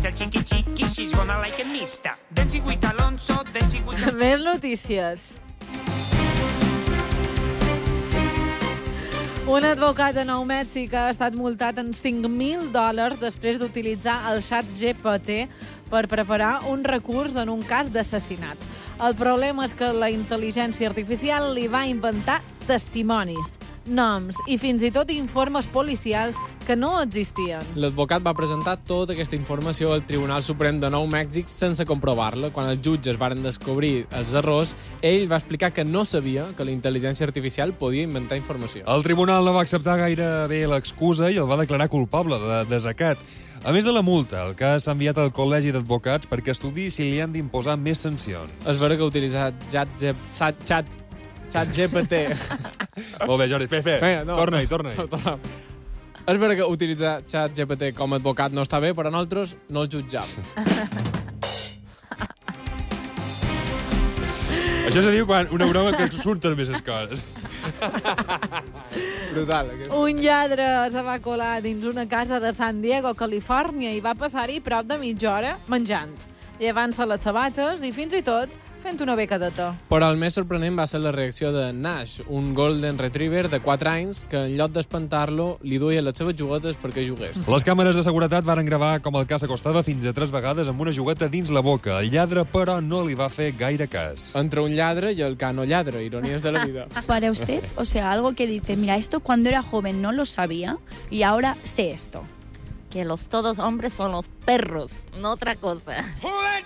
It's el chiqui chiqui, she's gonna like it mixta. Dancing with Alonso, dancing with... Més notícies. Un advocat de Nou Mèxic ha estat multat en $5.000 després d'utilitzar el xat GPT per preparar un recurs en un cas d'assassinat. El problema és que la intel·ligència artificial li va inventar testimonis, noms i fins i tot informes policials que no existien. L'advocat va presentar tota aquesta informació al Tribunal Suprem de Nou Mèxic sense comprovar-la. Quan els jutges varen descobrir els errors, ell va explicar que no sabia que la intel·ligència artificial podia inventar informació. El tribunal no va acceptar gaire bé l'excusa i el va declarar culpable de desacat. A més de la multa, el cas s'ha enviat al Col·legi d'Advocats perquè estudi si li han d'imposar més sancions. És vera que ha utilitzat xat GPT. Molt bé, Jordi, espera. Torna-hi. És vera que utilitzar xat GPT com a advocat no està bé, però nosaltres no el jutjam. Això se diu quan una broma que surten més coses. Brutal. Un lladre se va colar dins una casa de San Diego, Califòrnia, i va passar-hi prop de mitja hora menjant, llevant-se les sabates i fins i tot fent una beca de to. Però el més sorprenent va ser la reacció de Nash, un golden retriever de 4 anys que en lloc d'espantar-lo li duia les seves juguetes perquè jugués. Les càmeres de seguretat varen gravar com el cas s'acostava fins a 3 vegades amb una jugueta dins la boca. El lladre, però, no li va fer gaire cas. Entre un lladre i el que no lladre, ironies de la vida. Para usted, o sea, algo que dice, mira, esto cuando era joven no lo sabía y ahora sé esto. Que los todos hombres son los perros, no otra cosa.